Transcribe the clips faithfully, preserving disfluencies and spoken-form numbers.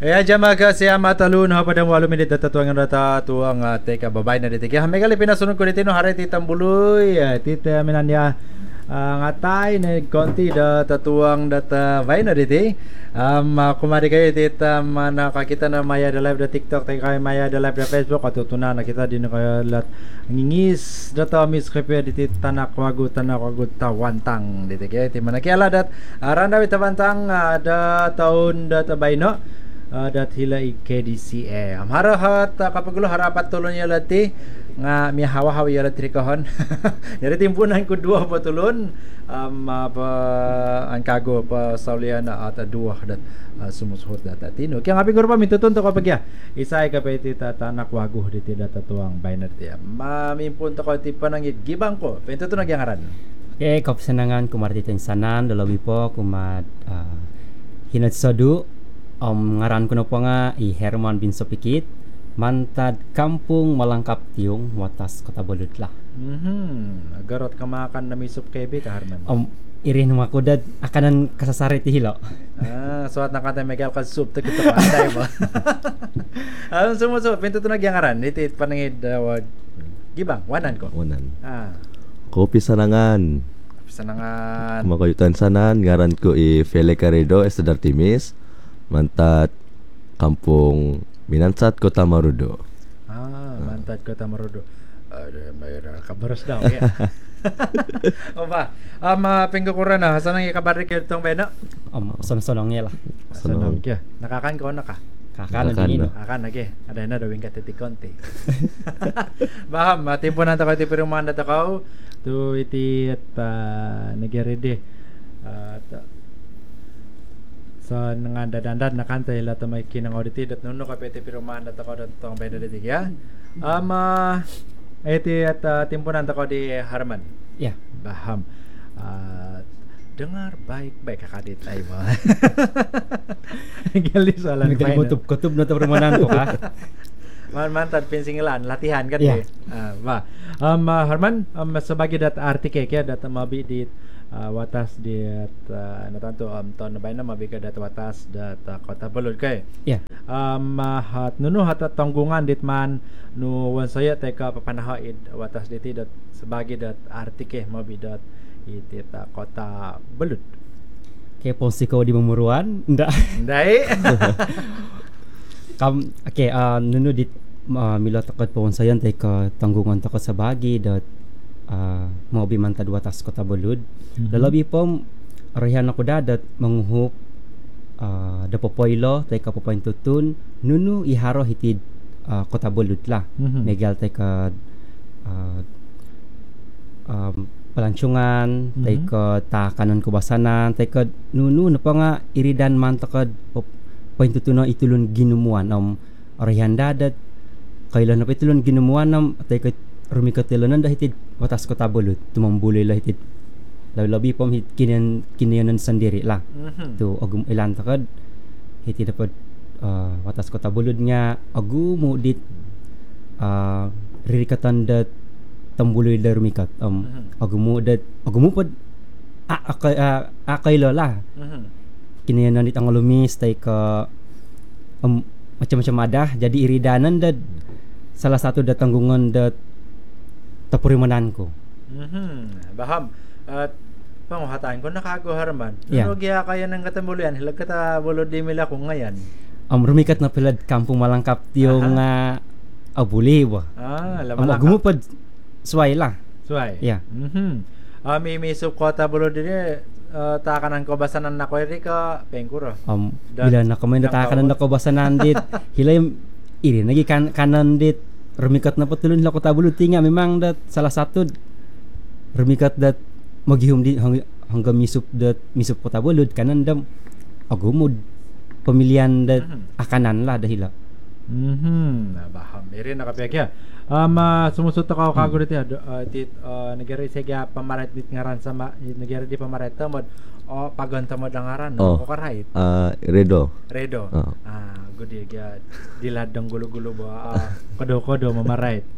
Ya jamaga siya matalun ha pada walu minit data tuang data tuang teka babay na dito. Kaya megali pinasunod ko dito no hari titang buloy tita minanya ngatay na konti data tuang data bay na dito. Um, kumari kayo tita nakakita na maya da live da TikTok tayo kayo maya da live da Facebook at tutunan na kita din kayo lat ngingis data mis kape dito tanak wagu tanak wagu tawantang dito kaya ti manakiala dat aranda bitawantang da tahun data bay no Uh, dat hila i K D C A. Am harahat uh, kapag lo harapat tulon ya lati nga mi hawa-hawa ya lati kahon. Dari timpunan ko dua patulon um uh, pa ang kago pa sauliana at dua dat uh, sumusuhot dat atino. Kaya ngapi ko pa mitutun to kapag ya. Isay ka pa iti tanak waguh diti data tuang biner ti. Mamimpun to ko ti panangit gibang ko. Pento to nagyangaran. Okay, kapsenangan kumarti ten sanan dalawi po kumad uh, hinatsadu Om ngaran ko na po nga i Herman bin Sopikit mantad kampung Malangkap Tiung watas Kota Boludla. Mhm. Agarot kamakan na misup kebe ka Herman. Om irin mo ako dad akanan kasasari ti hilo. Ah, suat na kanta megal ka soup to kita panday mo. Alam sumuso pinto to nagyangaran diti panangid uh, gibang wanan ko. Wanan. Ah. Kopi sanangan. Sanangan. Makayutan sanan ngaran ko i Fele Caredo Estadar Timis. Mantat Kampung Minansat Kota Marudo. Ah, Mantat Kota Marudo. Ada mayra kabaros daw ya. O ba? Um, uh, pinggukuran na sanang ikabarik itong beno. Om sonong-sonong lah. Sonong kya. Nakakan ko na ka. Kakan dingin. Akan lagi. Ada na dawing katiti konti. Baham, timpo na tako ti pirumahan na takaw. Tu iti at uh, nagyaride. At uh, so nga dadandan na kanta ila tamay kinang auditi dat nuno ka pete pirumahan dat ako dat tong bayda dito ya. Um uh, iti at uh, timpunan tako di Harman. Ya, yeah. Baham. Uh, dengar baik-baik kakadit ay mo. Gali salan. May kutub-kutub na perumahan ko ka. Man mantan pinsingilan latihan kan yeah. Uh, ba. Um uh, Harman um, sebagai dat artike ya dat mabi di Uh, watas di uh, natanto um ton bay na mabiga dat watas dat uh, Kota Balud kay. Yeah. Um uh, hat nuno hat tanggungan dit man nu wan saya teka papanahaid watas diti dat sebagi dat artike mabi dat iti ta Kota Balud. Kay posiko di memuruan ndak. Ndai. Kam okay uh, nuno dit uh, mila takot po saya teka tanggungan takot sabagi dat Uh, mau bimantad watas Kota Balud. Mm-hmm. Lalabi po arahan ako dadat manghup uh, da popoylo tay ka popain tutun nunu iharo hitid uh, Kota Balud la. Mm-hmm. Megal tay ka uh, um, palansyungan mm-hmm. tay ka takanon kubasanan tay ka nunu napa nga iridan man takad popain tutuno itulon ginumuan om arahan dadat kailan na itulon ginumuan nam tay ka rumikat tilanan dah hitid watas Kota Balud tumambulay lah hitid labi pom hit kinian kinianan sendiri lah. Mm-hmm. Tu agum ilan takad hitid dapat uh, watas Kota Balud nya agu mu dit uh, ririkatan dat tambulay da rumikat um mm-hmm. agu mu dat agu mu pod a akay a, akay lah. Mm-hmm. Kinianan dit ang lumis tay ka um, macam-macam adah jadi iridanan dat salah satu dat tanggungan dat tapurimanan ko. Mhm. Baham. At panguhataan ko nakago Herman. Yeah. Ano gya kaya nang katambulian hilag kata bulod di mila ko ngayon. Am um, rumikat na pala Kampung Malangkap yung uh, abuli ba. Ah, laman. Am gumupad suway la. Suway. Yeah. Mhm. Ah, may may Kota Balud dire uh, takanan ko basanan na ko iri ka pengkuro. Um bila na kamay na takanan na ko basanan dit. Hilay iri nagi kan kanan dit rumikat na patulun la Kota Balud tinga memang dat salah satu rumikat dat maghihum di hang, hanggang misup dat misup Kota Balud kanan dam agumud pemilihan dat mm-hmm. akanan lah dahila. Mhm. Nah, baham iri nakapyak ya. Um uh, sumusot ako kago dit ya uh, tit uh, negara sega pamaret dit ngaran sama negara di pamaret mod oh paganta mod ngaran oh. Ko right. Uh, Redo. Redo. Oh. Ah, gudi gya diladang gulo-gulo ba uh, kodo-kodo mamarait.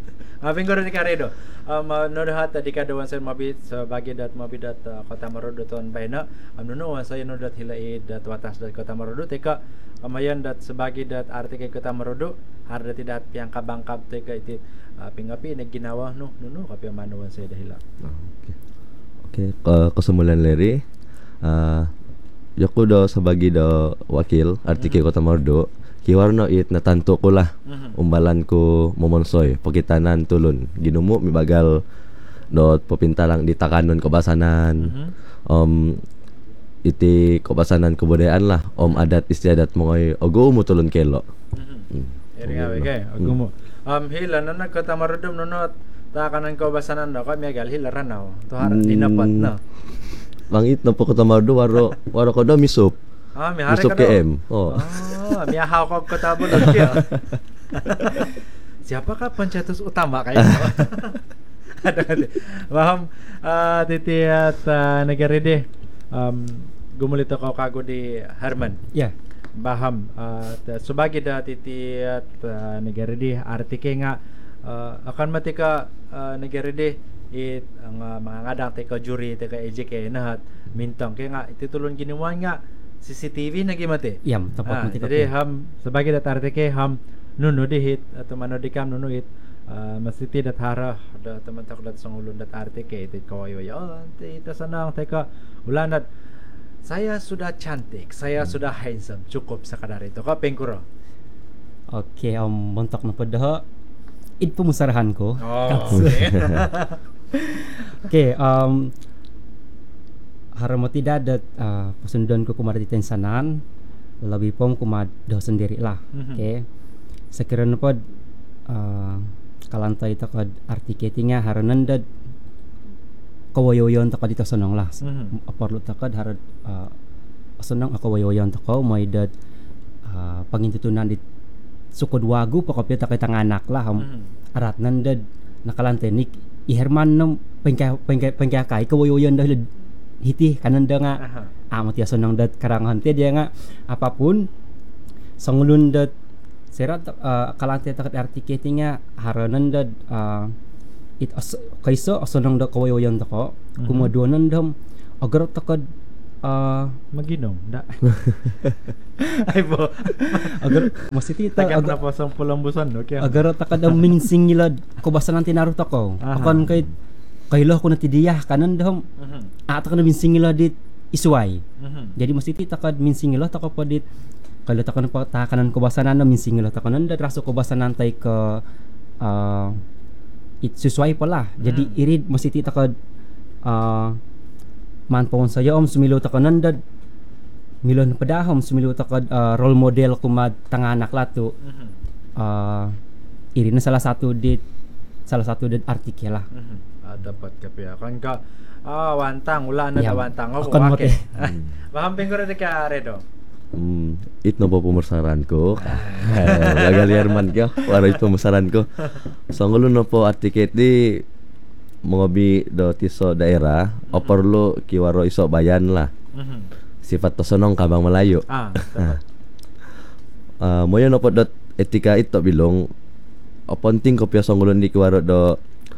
Aping ko rin ka redo. Um, uh, no hat di ka dawan sa mabit sa bagi dat mabit dat uh, Kota Marudu ton bayna. Am no no sa no dat hilai dat watas dat Kota Marudu teka amayan dat sebagi dat arti kay Kota Marudu harda tidak piang kabangkab teka itit uh, pingapi nagginawa no no no kapya manuwan sa dahila. Ah, okay. Okay, uh, kesemulan leri. Uh, Yaku do sebagi do wakil arti kay Kota Marudu. Kiwarno it natanto ko lah mm-hmm. umbalan ko momonsoy pagitanan tulun ginumo mibagal dot popintalang di takanon kebasanan mm-hmm. um iti kebasanan kebudayaan lah om adat istiadat mongoy ogo mo tulun kelo mm-hmm. eri nga kay ogo mo um hila na Kota Marudu nunot takanan kebasanan do kami agal hilaran na to har mm. dinapat na bangit na po Kota Marudu waro waro ko do misup. Ah, may hari Masuk ka K M. Oh. Oh, may hawak ko tabo lang siya. Siapa ka pencetus utama kayo? Ada Paham uh, titi at uh, nagarede um gumulit ako kago di Herman. Ya. Yeah. Paham uh, subagi da titi at uh, nagarede artike nga uh, akan matika uh, nagarede it ang uh, mga ngadang teka jury teka E J K nahat mintang kaya nga itutulon ginawa nga C C T V na gimate. Yam, tepat ah, mati jadi ham sebagai dat artike ham nuno dihit atau mano dikam nuno it uh, masiti dat hara da teman tak dat sangulun dat artike it kawayo oh ita sanang teka ulanat saya sudah cantik, saya hmm. sudah handsome, cukup sekadar itu. Kau pengkuro. Oke, om um, montok na padha. It pumusarahan ko. Oh. Oke, um haramo tidak ada uh, pasundan ko kumada di tensanan lebih pom kumada sendiri lah. Mm-hmm. Oke. Okay. Sekiranya pod uh, kalantai takad artiketingnya harananda kawayoyon takad dito sonong lah. Mm-hmm. Aparlo takad harad uh, sonong akawayoyon takau maidat uh, pangintutunan di sukod wagu pakopya takay tanganak lah. Mm-hmm. Arat nandad nakalantay nik iherman nom pengka pengka pengka kay kawayoyon dahil hiti kananda nga amat ya sonong dat karangan ti dia nga apapun sangulun dat serat uh, kalante takat artiketing nga haranan dat uh, it as, kaiso sonong dat kawayoyan tako mm-hmm. kumaduanan dam agar takad uh, maginom da ay bo agar masiti ta agar na pasang pulang busan okay agar takad ang minsing nilad kubasan tinaro tako akan kay kailah ko na tidiyah kanan dahom uh-huh. At ka na minsingila dit isuway uh-huh. Jadi mesti ti takad minsingila taka pa dit kailah taka na takanan ko basanan na minsingila taka nan dat raso ko basanan tay ke uh, it susuway pala uh-huh. Jadi irid mesti ti takad uh, man pawon saya om sumilo taka nan dat milon padahom sumilo takad uh, role model kumad tanganak lato uh-huh. uh, irid na salah satu dit salah satu dit artikel lah uh-huh. Dapat kapya kan ka ah wantang ulan na yeah. wantang oh okay mahamping ko rin ka redo hmm it no po pumusaran ko gagal Herman ko wala ito pumusaran ko sangulo no po artiket di mga bi do tiso daerah mm-hmm. Operlo kiwaro iso bayan lah mm-hmm. Sifat to sonong kabang malayo ah dapat uh, moyo no po dot etika ito bilong oponting ko pya sangulo di kiwaro do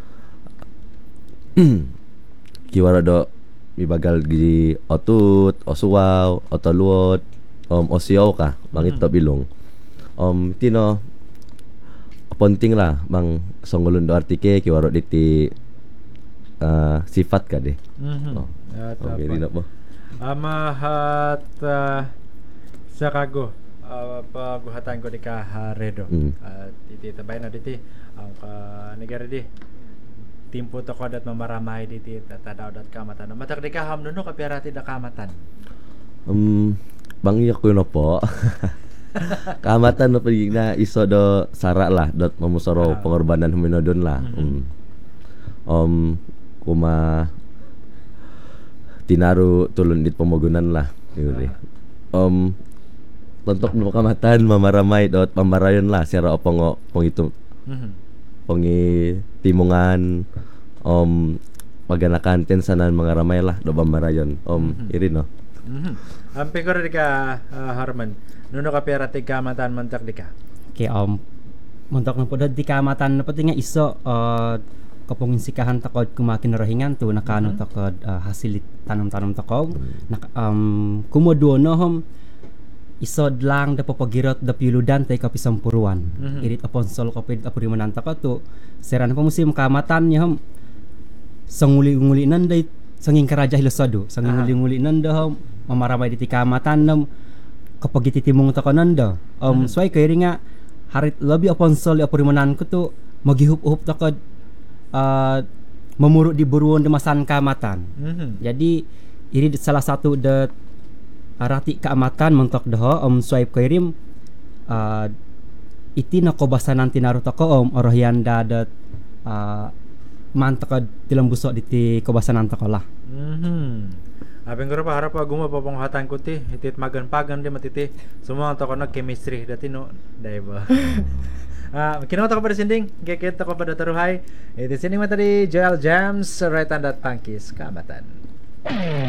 kiwara do mibagal di otut, osuwaw, otoluot, um osiyaw ka, bangit to bilong. Um tino ponting lah bang songgolun do artike kiwara diti uh, sifat ka de. Mhm. Oh. Ya ta. Okay, mo. Amahat uh, sakago uh, paguhatan ko di ka redo. Mm. Uh, iti tabay na diti ang uh, negara di timpo to kodat mamaramay diti tatadaw dat kamatan matak di kaham nuno kapirati da kamatan um bangyak ko no po kamatan no pagig na iso do sara lah dot mamusoro ah. Pengorbanan huminodon lah mm-hmm. um, um kuma tinaru tulun dit pemogunan lah yuri ah. um tontok no kamatan mamaramay dot pamarayon lah sira opongo pong mm-hmm. Pongi timungan om maganakan tensanan mga ramay lah do bamarayon om mm-hmm. iri no. Mhm. Ampe ko rin ka uh, Harman. Nuno ka pera ti kamatan mantak di ka. Okay um Mentok na po di kamatan na pati nga iso uh, kapong sikahan takod kumakin rahingan tu nakano Mhm. takod uh, hasil tanam-tanam takog nak um, kumodo no hom isod lang da papagirot da piludan tay kapisampuruan. Mhm. Irit upon sol kapid apurimanan takod tu seran pa musim kamatan nya hom sanguli-nguli nanday sanging karaja hilosado sanging Aha. nguli-nguli nanda hom mamaramay di kamatan nam kapag ititimong takod nanda um Mhm. sway kay nga harit labi upon sol apurimanan ko tu maghihup-hup takod uh, memuruk di buruan demasan keamatan. Mhm. Jadi ini salah satu de uh, rati keamatan mentok dah om swipe kirim uh, iti nakobasan nanti naruh toko om orohyanda de uh, mantak tilang busok di ti kobasan nanti lah. Mhm. Abeng ko pa harap pa guma pa panghatan ko ti itit magan-pagan di matiti semua to kono chemistry dati no dai ba. Ah, kinota ko pa sinding keketa ko pa dataruhay. Iti sinding mata di Joel Jams right that Tangkis Kamatan.